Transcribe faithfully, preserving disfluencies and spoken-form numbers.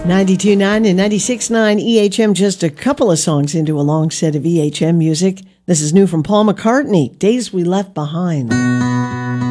ninety-two point nine and ninety-six point nine E H M, just a couple of songs into a long set of E H M music. This is new from Paul McCartney, Days We Left Behind.